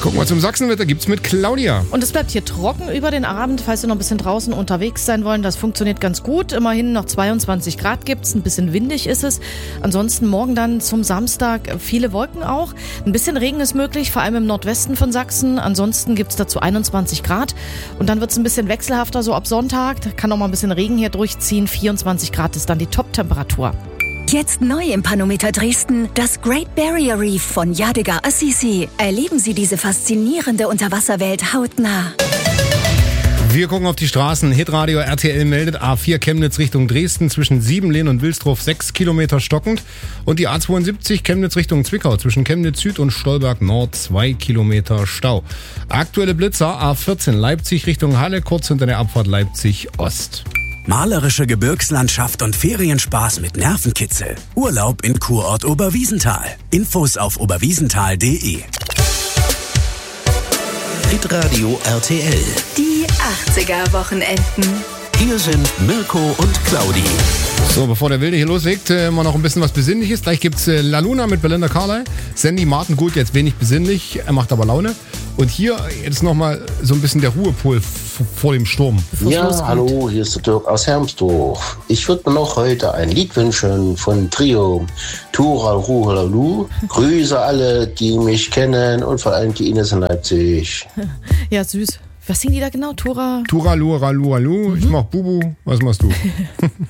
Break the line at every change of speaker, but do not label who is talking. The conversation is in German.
Gucken wir zum Sachsenwetter, gibt's mit Claudia.
Und es bleibt hier trocken über den Abend, falls Sie noch ein bisschen draußen unterwegs sein wollen. Das funktioniert ganz gut. Immerhin noch 22 Grad gibt's, ein bisschen windig ist es. Ansonsten morgen dann zum Samstag viele Wolken auch. Ein bisschen Regen ist möglich, vor allem im Nordwesten von Sachsen. Ansonsten gibt's dazu 21 Grad. Und dann wird's ein bisschen wechselhafter, so ab Sonntag. Da kann noch mal ein bisschen Regen hier durchziehen. 24 Grad ist dann die Top-Temperatur.
Jetzt neu im Panometer Dresden, das Great Barrier Reef von Yadigar Assisi. Erleben Sie diese faszinierende Unterwasserwelt hautnah.
Wir gucken auf die Straßen. Hitradio RTL meldet A4 Chemnitz Richtung Dresden zwischen Siebenlehn und Wilsdruf 6 Kilometer stockend. Und die A72 Chemnitz Richtung Zwickau zwischen Chemnitz Süd und Stolberg Nord 2 Kilometer Stau. Aktuelle Blitzer A14 Leipzig Richtung Halle kurz hinter der Abfahrt Leipzig Ost.
Malerische Gebirgslandschaft und Ferienspaß mit Nervenkitzel. Urlaub in Kurort Oberwiesenthal. Infos auf oberwiesenthal.de.
Hitradio RTL.
Die 80er-Wochenenden.
Hier sind Mirko und Claudi.
So, bevor der Wilde hier loslegt, mal noch ein bisschen was Besinnliches. Gleich gibt's La Luna mit Belinda Carlisle. Sandy Martin, gut, jetzt wenig besinnlich, er macht aber Laune. Und hier jetzt nochmal so ein bisschen der Ruhepol vor dem Sturm.
Ja, hallo, hier ist der Dirk aus Hermsdorf. Ich würde mir noch heute ein Lied wünschen von Trio Turalruhalalu. Grüße alle, die mich kennen und vor allem die Ines in Leipzig.
Ja, süß. Was singen die da genau?
Turalu, Ralu, Ralu. Ich mach Bubu. Was machst du?